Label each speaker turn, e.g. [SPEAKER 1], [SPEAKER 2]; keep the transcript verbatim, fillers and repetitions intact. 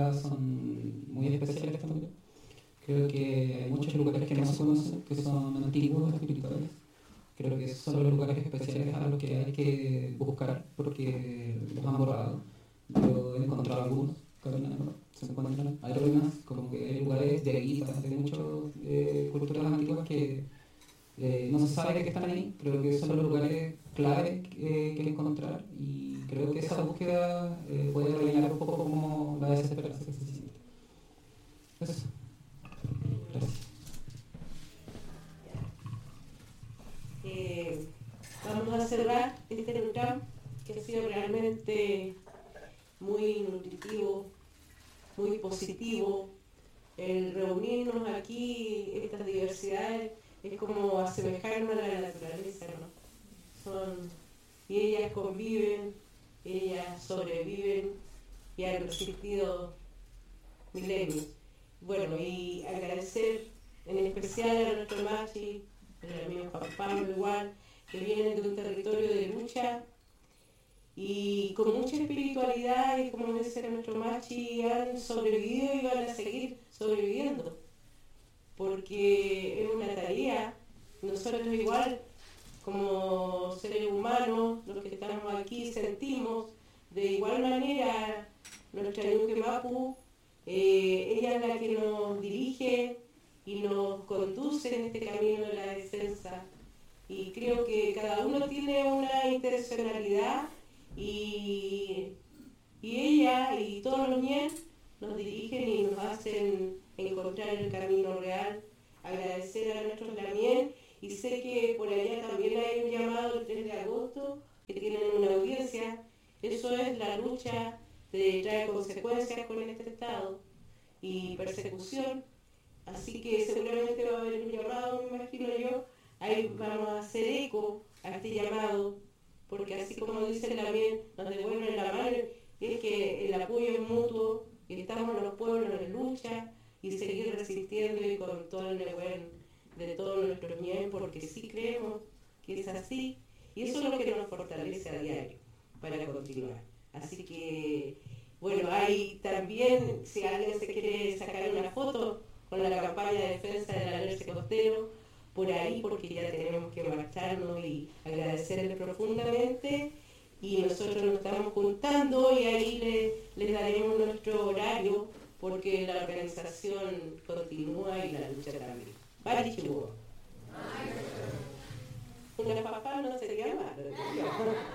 [SPEAKER 1] son muy especiales también. Creo que hay muchos lugares que no se conocen, que son antiguos, espirituales. Creo que son los lugares especiales a los que hay que buscar porque los han borrado. Yo he encontrado algunos caminando, se encuentran, hay ruinas, como que hay lugares de guitas, de muchas eh, culturas antiguas que eh, no se sabe que están ahí, creo que son los lugares clave que, que encontrar y creo que esa búsqueda eh, puede rellenar un poco como la desesperanza que se siente. Eso. Gracias.
[SPEAKER 2] Eh, vamos a cerrar este programa que ha sido realmente muy nutritivo, muy positivo. El reunirnos aquí, estas diversidades, es como asemejarnos a la naturaleza, ¿no? Son, y ellas conviven, ellas sobreviven y han resistido milenios. Bueno, y agradecer en especial a nuestro Machi, a mi Juan Pablo igual, que vienen de un territorio de lucha y con mucha espiritualidad y como dice nuestro Machi, han sobrevivido y van a seguir sobreviviendo, porque es una tarea, nosotros igual como seres humanos, los que estamos aquí sentimos de igual manera nuestra Ñuque Mapu, eh, ella es la que nos dirige y nos conduce en este camino de la defensa y creo que cada uno tiene una intencionalidad y, y ella y todos los ñen nos dirigen y nos hacen encontrar el camino real. Agradecer a nuestros lamien y sé que por allá también hay un llamado el tres de agosto que tienen una audiencia. Eso es la lucha de traer consecuencias con este Estado y persecución. Así que seguramente va a haber un llamado, me imagino yo, ahí vamos a hacer eco a este llamado, porque así como dicen también, nos devuelven la mano, es que el apoyo es mutuo, y estamos los pueblos en lucha, y seguir resistiendo y con todo el buen de todos nuestros ñen, porque sí creemos que es así, y eso es lo que nos fortalece a diario, para continuar. Así que, bueno, hay también, si alguien se quiere sacar una foto, con la campaña de defensa del alerce costero, por ahí, porque ya tenemos que marcharnos y agradecerles profundamente. Y nosotros nos estamos juntando y ahí les le daremos nuestro horario, porque la organización continúa y la lucha también. Vale, chihuahua. Una papá no sería malo.